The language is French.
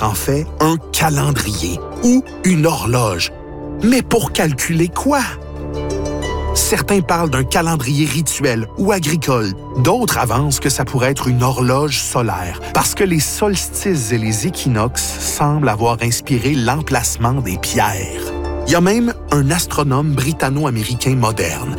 En fait, un calendrier ou une horloge. Mais pour calculer quoi? Certains parlent d'un calendrier rituel ou agricole. D'autres avancent que ça pourrait être une horloge solaire, parce que les solstices et les équinoxes semblent avoir inspiré l'emplacement des pierres. Il y a même un astronome britanno-américain moderne